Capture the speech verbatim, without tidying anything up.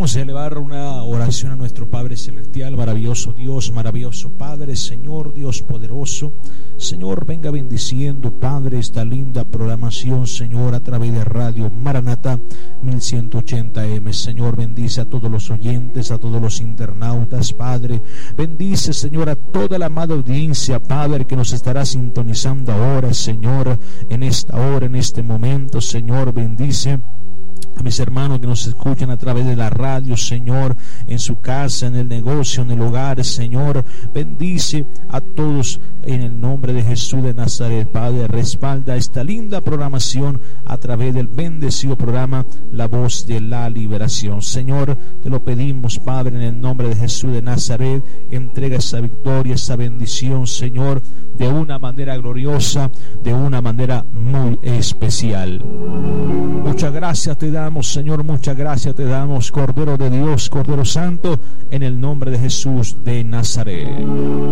Vamos a elevar una oración a nuestro Padre Celestial, maravilloso Dios, maravilloso Padre, Señor Dios poderoso. Señor, venga bendiciendo, Padre, esta linda programación, Señor, a través de Radio Maranata mil ciento ochenta eme. Señor, bendice a todos los oyentes, a todos los internautas, Padre. Bendice, Señor, a toda la amada audiencia, Padre, que nos estará sintonizando ahora, Señor, en esta hora, en este momento. Señor, bendice a mis hermanos que nos escuchan a través de la radio, Señor, en su casa, en el negocio, en el hogar, Señor. Bendice a todos en el nombre de Jesús de Nazaret, Padre. Respalda esta linda programación a través del bendecido programa La Voz de la Liberación. Señor, te lo pedimos, Padre, en el nombre de Jesús de Nazaret. Entrega esa victoria, esa bendición, Señor, de una manera gloriosa, de una manera muy especial. Muchas gracias te damos, Señor, muchas gracias te damos, Cordero de Dios, Cordero Santo, en el nombre de Jesús de Nazaret.